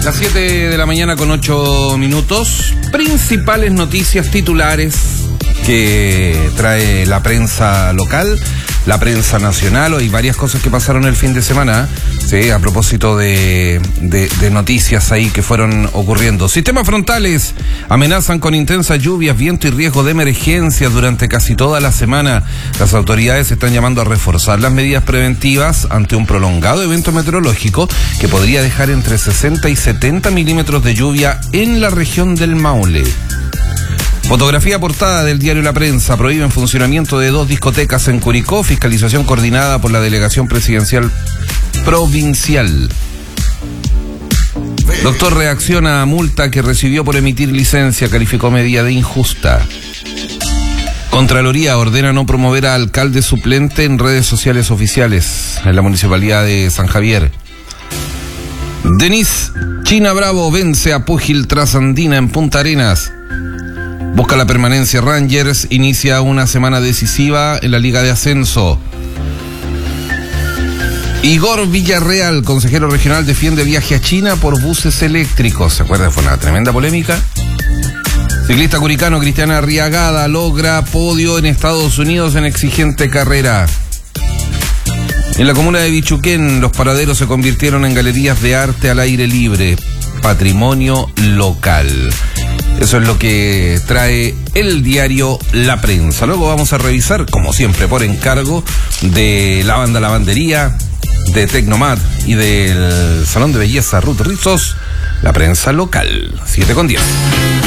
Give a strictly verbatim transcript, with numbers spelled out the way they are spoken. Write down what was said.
Las siete de la mañana con ocho minutos. Principales noticias titulares que trae la prensa local, la prensa nacional. Hay varias cosas que pasaron el fin de semana, ¿sí? A propósito de, de, de noticias ahí que fueron ocurriendo. Sistemas frontales amenazan con intensas lluvias, viento y riesgo de emergencias durante casi toda la semana. Las autoridades están llamando a reforzar las medidas preventivas ante un prolongado evento meteorológico que podría dejar entre sesenta y setenta milímetros de lluvia en la región del Maule. Fotografía portada del diario La Prensa. Prohíben funcionamiento de dos discotecas en Curicó. Fiscalización coordinada por la Delegación Presidencial Provincial. Doctor reacciona a multa que recibió por emitir licencia. Calificó medida de injusta. Contraloría ordena no promover a alcalde suplente en redes sociales oficiales en la Municipalidad de San Javier. Denise China Bravo vence a Púgil Trasandina en Punta Arenas. Busca la permanencia Rangers, inicia una semana decisiva en la Liga de Ascenso. Igor Villarreal, consejero regional, defiende viaje a China por buses eléctricos. ¿Se acuerdan? Fue una tremenda polémica. Ciclista curicano Cristiana Arriagada logra podio en Estados Unidos en exigente carrera. En la comuna de Bichuquén, los paraderos se convirtieron en galerías de arte al aire libre, patrimonio local. Eso es lo que trae el diario La Prensa. Luego vamos a revisar, como siempre, por encargo de la banda Lavandería, de Tecnomat y del Salón de Belleza Ruth Rizos, la prensa local. siete con diez.